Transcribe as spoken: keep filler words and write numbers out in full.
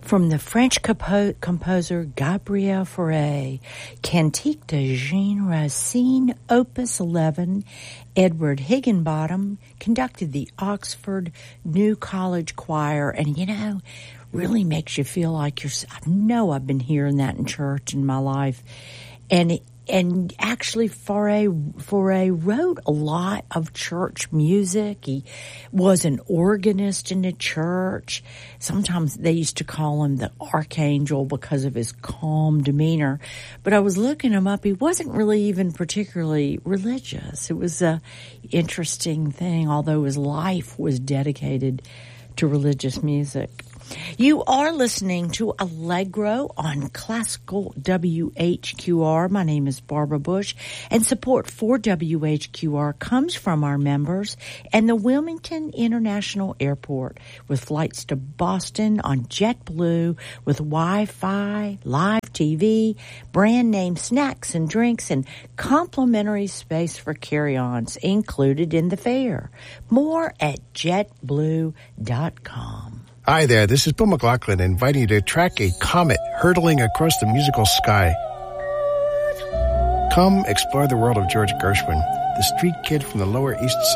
From the French compo- composer Gabriel Fauré, Cantique de Jean Racine, Opus eleven, Edward Higginbottom conducted the Oxford New College Choir, and you know, really makes you feel like you're, I know I've been hearing that in church in my life, and it, And actually, Fauré, Fauré wrote a lot of church music. He was an organist in the church. Sometimes they used to call him the Archangel because of his calm demeanor. But I was looking him up. He wasn't really even particularly religious. It was a interesting thing, although his life was dedicated to religious music. You are listening to Allegro on Classical W H Q R. My name is Barbara Bush, and support for W H Q R comes from our members and the Wilmington International Airport, with flights to Boston on JetBlue with Wi-Fi, live T V, brand name snacks and drinks, and complimentary space for carry-ons included in the fare. More at jet blue dot com. Hi there, this is Bill McLaughlin inviting you to track a comet hurtling across the musical sky. Come explore the world of George Gershwin, the street kid from the Lower East Side.